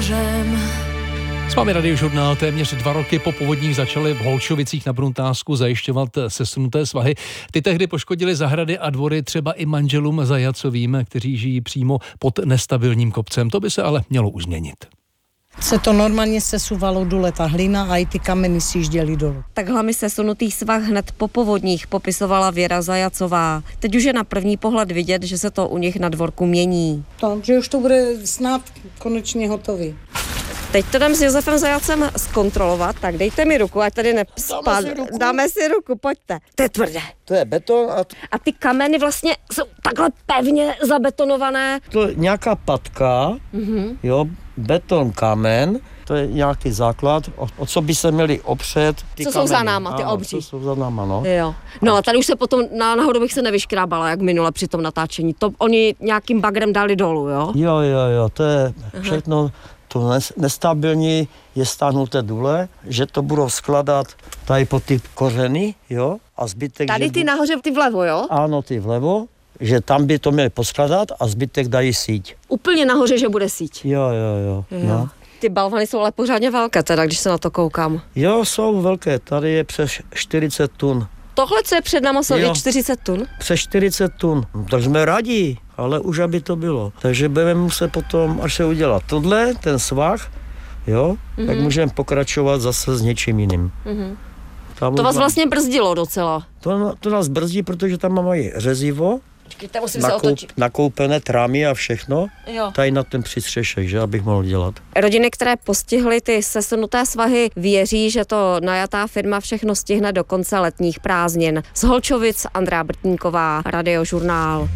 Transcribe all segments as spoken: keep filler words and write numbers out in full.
mořem. S vámi Radiožurnál. Téměř dva roky po povodních začaly v Holčovicích na Bruntásku zajišťovat sesunuté svahy. Ty tehdy poškodily zahrady a dvory třeba i manželům Zajacovým, kteří žijí přímo pod nestabilním kopcem. To by se ale mělo už změnit. Se to normálně sesuvalo dole ta hlina a i ty kameny si jížděly dolů. Takhle mi sesunutý svah hned po povodních popisovala Věra Zajacová. Teď už je na první pohled vidět, že se to u nich na dvorku mění. To, že už to bude snad konečně hotový. Teď to jdem s Josefem Zajacem zkontrolovat, tak dejte mi ruku, ať tady nepspadne. Dáme si ruku. Dáme si ruku, pojďte. To je tvrdé. To je beton a... T... A ty kameny vlastně jsou takhle pevně zabetonované. To je nějaká patka, mm-hmm. jo, beton, kámen, to je nějaký základ, o, o co by se měli opřet ty Co kameny. jsou za náma, ty ano, obří. Co jsou za náma, no. Jo. No a tady už se potom na, nahoru bych se nevyškrábala, jak minule při tom natáčení. To oni nějakým bagrem dali dolů, jo? Jo, jo, jo, to je všechno... To nestabilní je stáhnuté dole, že to budou skladat tady po ty kořeny, jo, a zbytek... Tady ty bu... nahoře, ty vlevo, jo? Ano, ty vlevo, že tam by to měli poskladat a zbytek dají síť. Úplně nahoře, že bude síť. Jo, jo, jo. jo. No. Ty balvany jsou ale pořádně velké teda, když se na to koukám. Jo, jsou velké, tady je přes čtyřicet tun. Tohle, co je před náma, jsou je čtyřicet tun? Přes čtyřicet tun, tak jsme rádi, ale už aby to bylo. Takže budeme muset potom, až se udělat tohle, ten svah, jo, mm-hmm. tak můžeme pokračovat zase s něčím jiným. Mm-hmm. To vás vlastně brzdilo docela. To, to nás brzdí, protože tam mají řezivo, Počkejte, musím nakou, se otočit. nakoupené trámy a všechno, jo. Tady na ten přistřešek, že abych mohl dělat. Rodiny, které postihly ty sesunuté svahy, věří, že to najatá firma všechno stihne do konce letních prázdnin. Z Holčovic Andrea Brtníková, Radiožurnál.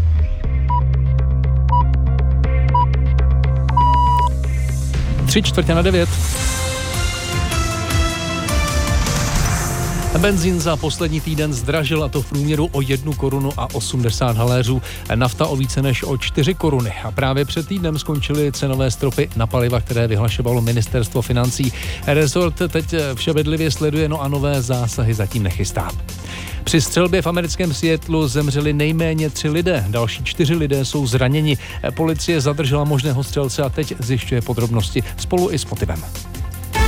Tři čtvrtě na devět. Benzín za poslední týden zdražil, a to v průměru o jednu korunu a osmdesát haléřů. Nafta o více než o čtyři koruny. A právě před týdnem skončily cenové stropy na paliva, které vyhlašovalo ministerstvo financí. Resort teď vše bedlivě sleduje, no a nové zásahy zatím nechystá. Při střelbě v americkém Seattlu zemřeli nejméně tři lidé, další čtyři lidé jsou zraněni. Policie zadržela možného střelce a teď zjišťuje podrobnosti spolu i s motivem.